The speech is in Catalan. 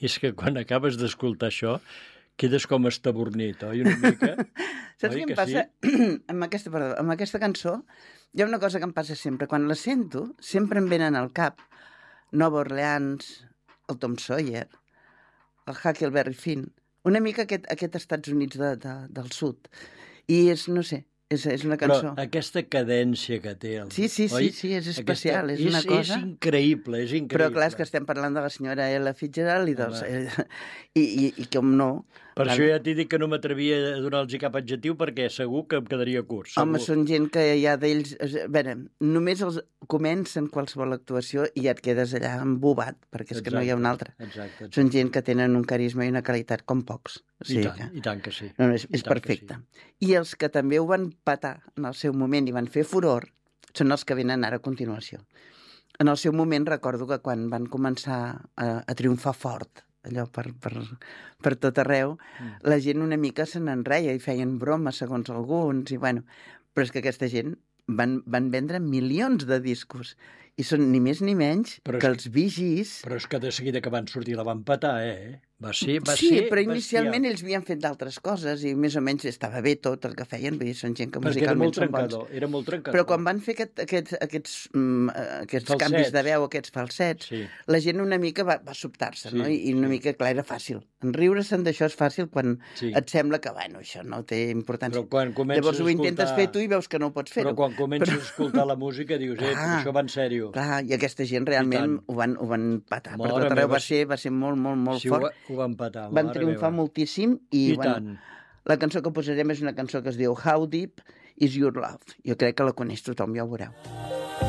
És que quan acabes d'escoltar això, quedes com estabornit, oi? Una mica. Saps què em passa? Sí? Amb aquesta cançó hi ha una cosa que em passa sempre. Quan la sento, sempre em venen al cap Nova Orleans, el Tom Sawyer, el Huckleberry Finn, una mica aquest Estats Units del sud. I és, no sé, és una cançó. Però aquesta cadència que té... Sí, és especial, és una cosa... És increïble, és increïble. Però clar, és que estem parlant de la senyora Ella Fitzgerald i com no... Per això ja t'he dit que no m'atrevia a donar-los cap adjectiu perquè segur que em quedaria curt. Segur. Home, són gent que ja d'ells... A veure, només els comencen qualsevol actuació i ja et quedes allà embobat, perquè és que no hi ha un altre. Exacte. Són gent que tenen un carisma i una qualitat com pocs. O sigui I tant que sí. No, és perfecte. Sí. I els que també ho van patar en el seu moment i van fer furor són els que venen ara a continuació. En el seu moment recordo que quan van començar a triomfar fort, allò per tot arreu, la gent una mica se n'enreia i feien bromes segons alguns, i bueno, però és que aquesta gent van vendre milions de discos i són ni més ni menys que els Bee Gees. Però és que de seguida que van sortir la van petar, Va ser però inicialment ells havien fet d'altres coses i més o menys estava bé tot el que feien, vull dir, són gent que musicalment són bons. Era molt trencador. Però quan van fer aquests canvis de veu, aquests falsets, la gent una mica va sobtar-se, no? I una mica, clar, era fàcil. Enriure-se'n d'això és fàcil quan et sembla que, bueno, això no té importància. Llavors ho intentes fer tu i veus que no ho pots fer-ho. Però quan comences a escoltar la música dius, això va en sèrio. Clar, i aquesta gent realment ho van patar. Per tot arreu va ser molt, molt, molt fort. Ho van patar. Van triomfar moltíssim i bueno, la cançó que posarem és una cançó que es diu How Deep Is Your Love. Jo crec que la coneix tothom, ja ho veureu.